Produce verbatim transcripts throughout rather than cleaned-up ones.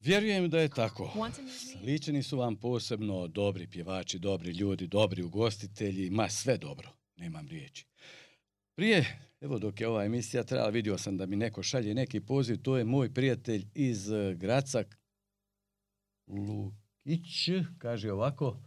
Vjerujem da je tako. Ličani su vam posebno dobri pjevači, dobri ljudi, dobri ugostitelji, ma sve dobro, nemam riječi. Prije, evo dok je ova emisija trajala, vidio sam da mi neko šalje neki poziv, to je moj prijatelj iz Graca, Lukić, kaže ovako,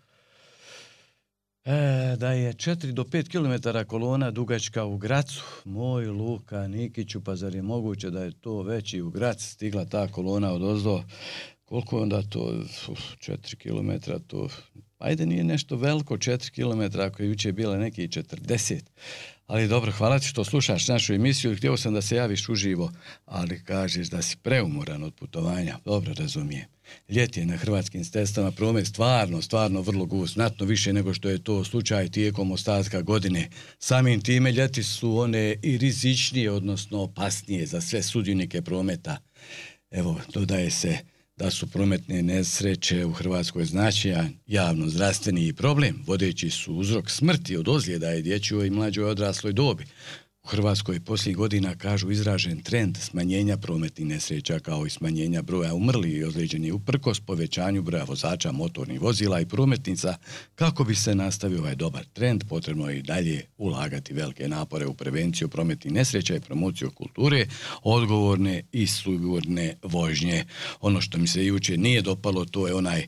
e, da je četiri do pet kilometara kolona dugačka u Gracu. Moj Luka Nikiću, pa zar je moguće da je to već i u Grac stigla ta kolona odozdo? Koliko je onda to? četiri kilometra, to... Ajde, nije nešto veliko, četiri kilometra, ako je jučer bila neki četrdeset. Ali dobro, hvala ti što slušaš našu emisiju. Htio sam da se javiš uživo, ali kažeš da si preumoran od putovanja. Dobro, razumijem. Ljeti je na hrvatskim cestama promet stvarno, stvarno vrlo gust, znatno više nego što je to slučaj tijekom ostatka godine. Samim time ljeti su one i rizičnije, odnosno opasnije za sve sudionike prometa. Evo, dodaje se da su prometne nesreće u Hrvatskoj značajan javno-zdravstveni problem, vodeći su uzrok smrti od ozljeda i dječjoj i mlađoj odrasloj dobi. U Hrvatskoj posljednjih godina, kažu, izražen trend smanjenja prometnih nesreća kao i smanjenja broja umrlih i ozlijeđenih uprkos povećanju broja vozača motornih vozila i prometnica. Kako bi se nastavio ovaj dobar trend, potrebno je i dalje ulagati velike napore u prevenciju prometnih nesreća i promociju kulture, odgovorne i sigurne vožnje. Ono što mi se jučer nije dopalo, to je onaj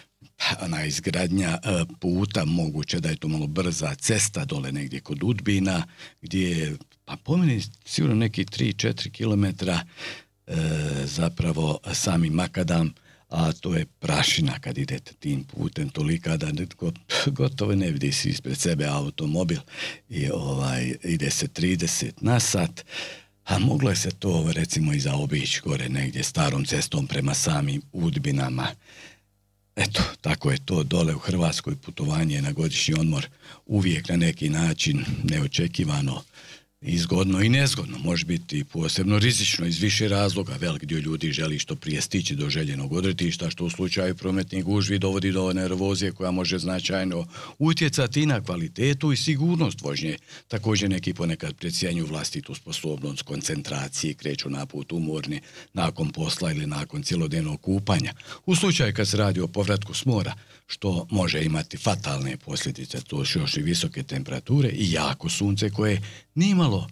ona izgradnja puta, moguće da je to malo brza cesta dole negdje kod Udbina, gdje je, pa po meni sigurno neki tri do četiri kilometra e, zapravo sami makadam, a to je prašina kad idete tim putem tolika da gotovo ne vidi si ispred sebe automobil i ovaj ide se trideset na sat. A moglo je se to recimo i zaobići gore negdje starom cestom prema samim Udbinama. Eto, tako je to dole u Hrvatskoj, putovanje na godišnji odmor uvijek na neki način neočekivano, izgodno i nezgodno, može biti posebno rizično iz više razloga. Velik dio ljudi želi što prije stići do željenog odretišta, što u slučaju prometnih gužvi dovodi do nervozije koja može značajno utjecati i na kvalitetu i sigurnost vožnje. Također neki ponekad precijenjuju vlastitu sposobnost koncentracije, kreću na put umorni nakon posla ili nakon cjelodnevnog kupanja. U slučaju kad se radi o povratku s mora, što može imati fatalne posljedice, to su još i visoke temperature i jako sunce koje nimalo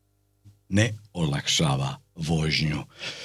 ne olakšava vožnju.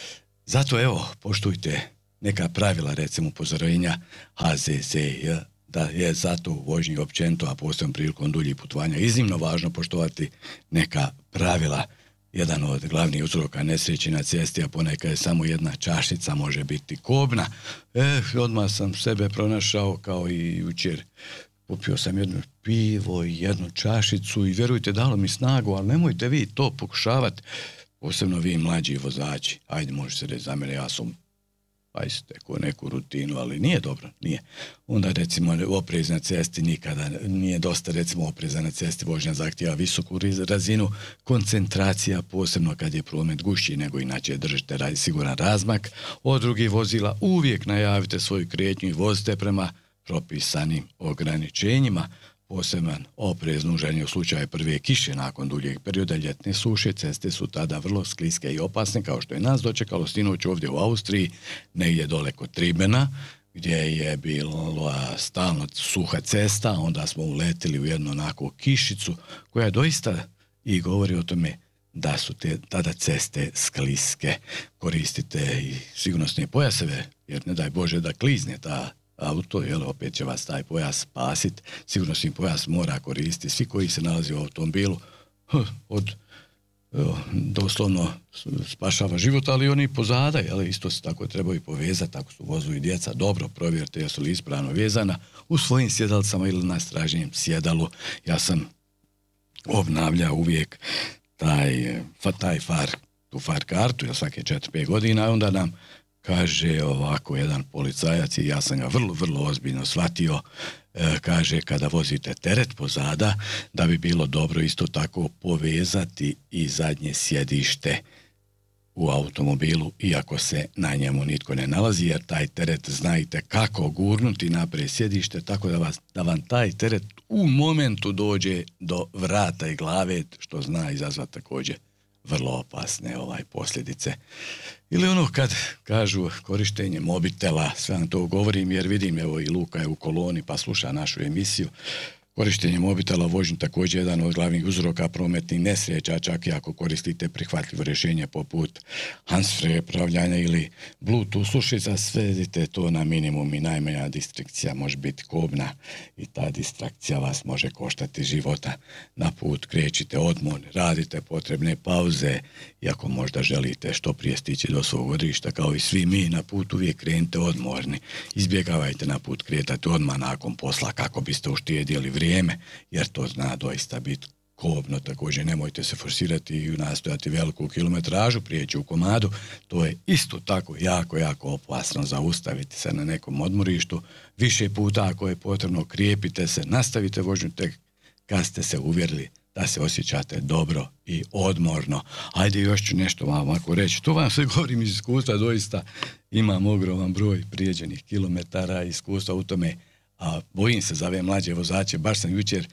Zato evo, poštujte neka pravila, recimo upozorenja H Z Z, da je zato u vožnji općenito, a posebno prilikom duljih putovanja, iznimno važno poštovati neka pravila. Jedan od glavnih uzroka nesreći na cesti, a ponekad je samo jedna čašica, može biti kobna. Eh, odmah sam sebe pronašao kao i jučer. Popio sam jedno pivo i jednu čašicu i vjerujte, dalo mi snagu, ali nemojte vi to pokušavati, posebno vi mlađi vozači. Ajde, može se reći za mene, ja sam pa istekao neku rutinu, ali nije dobro, nije. Onda recimo oprez na cesti nikada nije dosta, recimo opreza na cesti, vožnja zahtijeva visoku razinu koncentracija, posebno kad je promet gušći nego inače, držite siguran razmak od drugih vozila, uvijek najavite svoju kretnju i vozite prema propisanim ograničenjima. Poseban oprez nužan je u slučaju prve kiše nakon duljeg perioda ljetne suše. Ceste su tada vrlo skliske i opasne, kao što je nas dočekalo sinoć ovdje u Austriji, negdje dole kod Tribena, gdje je bila stalno suha cesta. Onda smo uletili u jednu onako kišicu koja doista i govori o tome da su te tada ceste skliske. Koristite i sigurnosne pojaseve, jer ne daj Bože da klizne ta auto, jel, opet će vas taj pojas spasiti. Sigurnosni pojas mora koristiti svi koji se nalazi u automobilu, od evo, doslovno spašava život, ali oni pozada, jel, isto se tako trebaju povezati, tako su vozu i djeca, dobro provjerite jesu li ispravno vezana u svojim sjedalcama ili na stražnjem sjedalu. Ja sam obnavljao uvijek taj, taj far, tu far kartu, jel, svake četiri pet godina, onda nam kaže ovako jedan policajac, i ja sam ga vrlo, vrlo ozbiljno shvatio, e, kaže kada vozite teret pozada, da bi bilo dobro isto tako povezati i zadnje sjedište u automobilu, iako se na njemu nitko ne nalazi, jer taj teret znajte kako gurnuti naprijed sjedište, tako da, vas, da vam taj teret u momentu dođe do vrata i glave, što zna izazvati također vrlo opasne ovaj posljedice. Ili ono kad kažu korištenje mobitela, sve vam to govorim jer vidim, evo i Luka je u koloni pa sluša našu emisiju. Korištenje mobitela u vožnji također jedan od glavnih uzroka prometnih nesreća, čak i ako koristite prihvatljivo rješenje poput handsfree upravljanja ili Bluetooth slušalica, svedite to na minimum i najmanja distrakcija može biti kobna i ta distrakcija vas može koštati života. Na put krećite odmor, radite potrebne pauze i ako možda želite što prije stići do svog odredišta, kao i svi mi na put uvijek krenite odmorni. Izbjegavajte na put kretati odmah nakon posla kako biste uštedjeli vrijeme, jer to zna doista biti kobno. Također nemojte se forsirati i nastojati veliku kilometražu prijeći u komadu, to je isto tako jako, jako opasno. Zaustaviti se na nekom odmorištu više puta ako je potrebno, krijepite se, nastavite vožnju tek kad ste se uvjerili da se osjećate dobro i odmorno. Ajde, još ću nešto vam ako reći. To vam se govorim iz iskustva, doista imam ogroman broj prijeđenih kilometara iskustva u tome, a bojim se za ove mlađe vozače. Baš sam jučer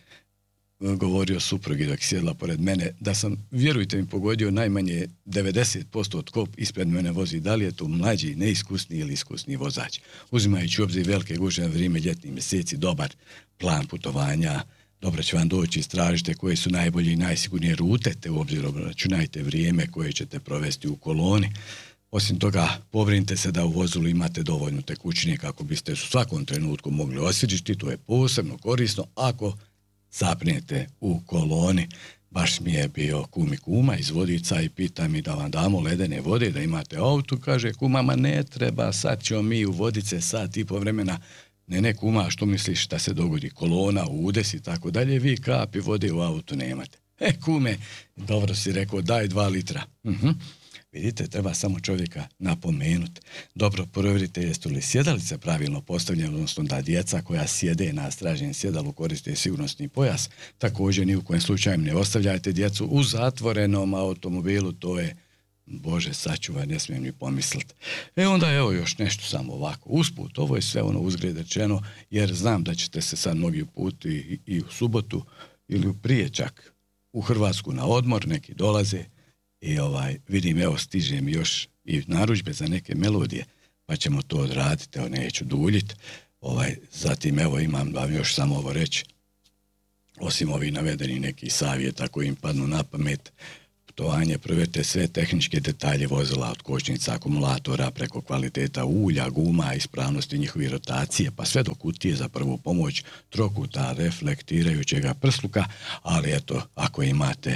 govorio suprugi dok je sjedla pored mene da sam, vjerujte mi, pogodio najmanje devedeset posto od kop ispred mene vozi. Da li je to mlađi, neiskusni ili iskusni vozač? Uzimajući u obzir velike gužve na vrijeme ljetnih mjeseci, dobar plan putovanja, dobro će vam doći, istražite koje su najbolje i najsigurnije rute, te u obzir računajte vrijeme koje ćete provesti u koloni. Osim toga, pobrinite se da u vozilu imate dovoljno tekućine kako biste u svakom trenutku mogli osvježiti. To je posebno korisno ako zapnete u koloni. Baš mi je bio kum i kuma iz Vodica i pita mi da vam damo ledene vode, da imate auto. Kaže kumama ne treba, sad ćemo mi u Vodice sat i po vremena. Ne, ne kuma, što misliš da se dogodi? Kolona, udes i tako dalje, vi kapi vode u autu nemate. E kume, dobro si rekao, daj dva litra. Uh-huh. Vidite, treba samo čovjeka napomenuti. Dobro provjerite jeste li sjedalice pravilno postavljene, odnosno da djeca koja sjede na stražnjem sjedalu koriste sigurnosni pojas. Također ni u kojem slučaju ne ostavljajte djecu u zatvorenom automobilu, to je, Bože sačuvaj, ne smijem ni pomisliti. E onda evo još nešto samo ovako usput, ovo je sve ono uzgred rečeno, jer znam da ćete se sad mnogi uputiti i, i u subotu ili u prije čak u Hrvatsku na odmor, neki dolaze. I ovaj, vidim, evo, stiže mi još i narudžbe za neke melodije, pa ćemo to odraditi, evo, neću duljiti. Ovaj, zatim, evo, imam vam još samo ovo reći, osim ovih navedenih nekih savjeta koji im padnu na pamet, putovanje, provjerite sve tehničke detalje vozila, od kočnica, akumulatora, preko kvaliteta ulja, guma, ispravnosti njihove rotacije, pa sve do kutije za prvu pomoć, trokuta, reflektirajućega prsluka, ali eto, ako imate